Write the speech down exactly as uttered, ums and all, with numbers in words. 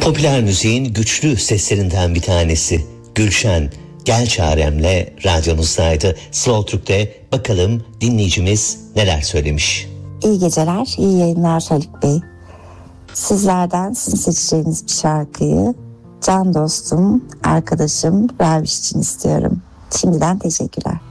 Popüler müziğin güçlü seslerinden bir tanesi Gülşen Gel Çarem'le radyonuzdaydı. Slow Türk'te bakalım dinleyicimiz neler söylemiş. İyi geceler, iyi yayınlar Haluk Bey. Sizlerden sizin seçeceğiniz bir şarkıyı can dostum, arkadaşım Raviş için istiyorum. Şimdiden teşekkürler.